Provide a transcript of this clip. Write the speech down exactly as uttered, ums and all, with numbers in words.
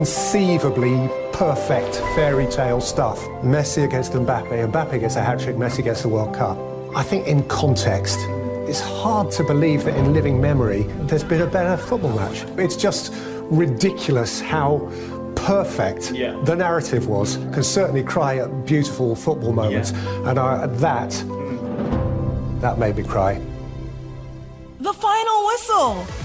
Conceivably perfect fairy tale stuff. Messi against Mbappe, Mbappe gets a hat-trick, Messi gets the World Cup. I think in context, it's hard to believe that in living memory there's been a better football match. It's just ridiculous how perfect yeah. the narrative was. Can certainly cry at beautiful football moments, yeah. and I, that, that made me cry. The final whistle.